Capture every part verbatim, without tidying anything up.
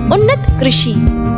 उन्नत कृषि।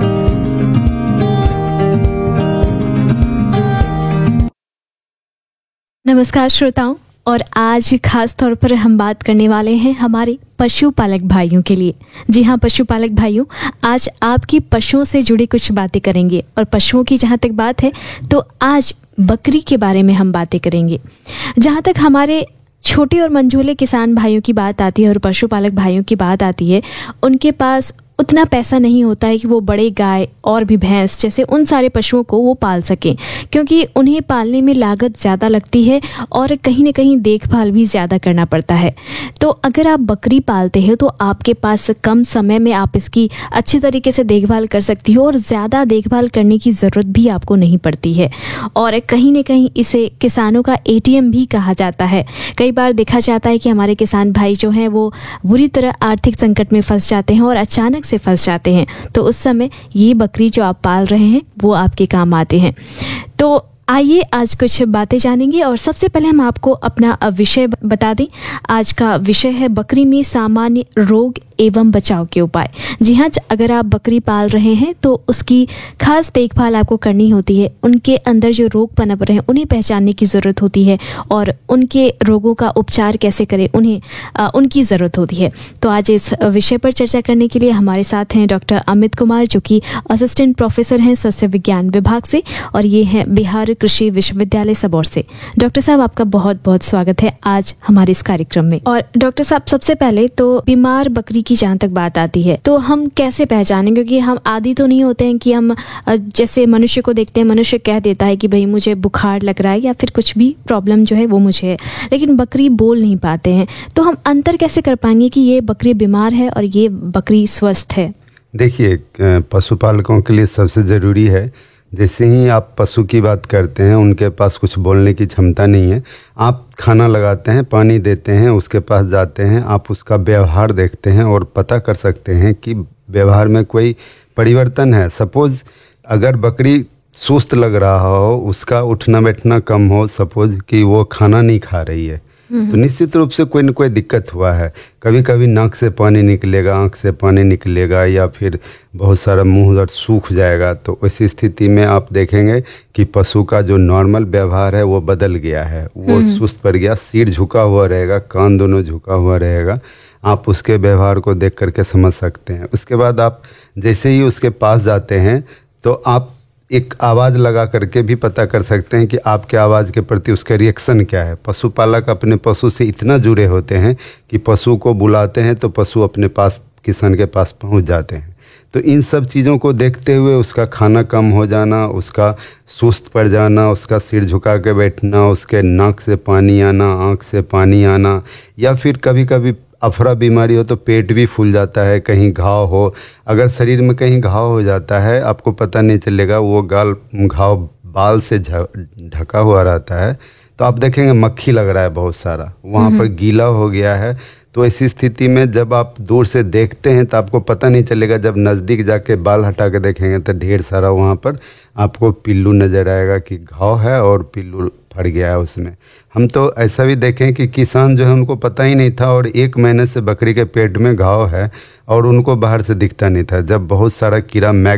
नमस्कार श्रोताओं, और आज खास तौर पर हम बात करने वाले हैं हमारे पशुपालक भाइयों के लिए। जी हाँ पशुपालक भाइयों, आज आपकी पशुओं से जुड़ी कुछ बातें करेंगे। और पशुओं की जहाँ तक बात है तो आज बकरी के बारे में हम बातें करेंगे। जहाँ तक हमारे छोटे और मंझोले किसान भाइयों की बात आती है और पशुपालक भाइयों की बात आती है, उनके पास उतना पैसा नहीं होता है कि वो बड़े गाय और भी भैंस जैसे उन सारे पशुओं को वो पाल सकें, क्योंकि उन्हें पालने में लागत ज़्यादा लगती है और कहीं ना कहीं देखभाल भी ज़्यादा करना पड़ता है। तो अगर आप बकरी पालते हो तो आपके पास कम समय में आप इसकी अच्छी तरीके से देखभाल कर सकती हो और ज़्यादा देखभाल करने की ज़रूरत भी आपको नहीं पड़ती है। और कहीं ना कहीं इसे किसानों का ए टी एम भी कहा जाता है। कई बार देखा जाता है कि हमारे किसान भाई जो हैं वो बुरी तरह आर्थिक संकट में फंस जाते हैं और अचानक से फंस जाते हैं, तो उस समय ये बकरी जो आप पाल रहे हैं वो आपके काम आते हैं। तो आइए आज कुछ बातें जानेंगे। और सबसे पहले हम आपको अपना विषय बता दें। आज का विषय है बकरी में सामान्य रोग एवं बचाव के उपाय। जी हाँ, अगर आप बकरी पाल रहे हैं तो उसकी खास देखभाल आपको करनी होती है। उनके अंदर जो रोग पनप रहे हैं उन्हें पहचानने की ज़रूरत होती है और उनके रोगों का उपचार कैसे करें उन्हें आ, उनकी ज़रूरत होती है। तो आज इस विषय पर चर्चा करने के लिए हमारे साथ हैं डॉक्टर अमित कुमार, जो कि असिस्टेंट प्रोफेसर हैं सस्य विज्ञान विभाग से, और ये हैं बिहार कृषि विश्वविद्यालय सबौर से। डॉक्टर साहब, आपका बहुत बहुत स्वागत है आज हमारे इस कार्यक्रम में। और डॉक्टर साहब, सबसे पहले तो बीमार बकरी की जहाँ तक बात आती है तो हम कैसे पहचानें, क्योंकि हम आदी तो नहीं होते हैं कि हम जैसे मनुष्य को देखते हैं, मनुष्य कह देता है कि भाई मुझे बुखार लग रहा है या फिर कुछ भी प्रॉब्लम जो है वो मुझे है, लेकिन बकरी बोल नहीं पाते हैं। तो हम अंतर कैसे कर पाएंगे कि ये बकरी बीमार है और ये बकरी स्वस्थ है? देखिए, पशुपालकों के लिए सबसे ज़रूरी है, जैसे ही आप पशु की बात करते हैं उनके पास कुछ बोलने की क्षमता नहीं है। आप खाना लगाते हैं, पानी देते हैं, उसके पास जाते हैं, आप उसका व्यवहार देखते हैं और पता कर सकते हैं कि व्यवहार में कोई परिवर्तन है। सपोज़ अगर बकरी सुस्त लग रहा हो, उसका उठना बैठना कम हो, सपोज़ कि वो खाना नहीं खा रही है, तो निश्चित रूप से कोई न कोई दिक्कत हुआ है। कभी कभी नाक से पानी निकलेगा, आँख से पानी निकलेगा, या फिर बहुत सारा मुंह सूख जाएगा। तो ऐसी स्थिति में आप देखेंगे कि पशु का जो नॉर्मल व्यवहार है वो बदल गया है, वो सुस्त पड़ गया, सिर झुका हुआ रहेगा, कान दोनों झुका हुआ रहेगा। आप उसके व्यवहार को देख करके समझ सकते हैं। उसके बाद आप जैसे ही उसके पास जाते हैं तो आप एक आवाज़ लगा करके भी पता कर सकते हैं कि आपके आवाज़ के प्रति उसका रिएक्शन क्या है। पशुपालक अपने पशु से इतना जुड़े होते हैं कि पशु को बुलाते हैं तो पशु अपने पास किसान के पास पहुंच जाते हैं। तो इन सब चीज़ों को देखते हुए उसका खाना कम हो जाना, उसका सुस्त पड़ जाना, उसका सिर झुका के बैठना, उसके नाक से पानी आना, आँख से पानी आना, या फिर कभी कभी अफरा बीमारी हो तो पेट भी फूल जाता है, कहीं घाव हो। अगर शरीर में कहीं घाव हो जाता है आपको पता नहीं चलेगा, वो गाल घाव बाल से ढका हुआ रहता है, तो आप देखेंगे मक्खी लग रहा है बहुत सारा, वहाँ पर गीला हो गया है। तो ऐसी स्थिति में जब आप दूर से देखते हैं तो आपको पता नहीं चलेगा, जब नज़दीक जाके बाल हटा के देखेंगे तो ढेर सारा वहाँ पर आपको पिल्लू नज़र आएगा कि घाव है और पिल्लू फट गया है उसमें। हम तो ऐसा भी देखें कि किसान जो है उनको पता ही नहीं था और एक महीने से बकरी के पेट में घाव है और उनको बाहर से दिखता नहीं था। जब बहुत सारा कीड़ा मैग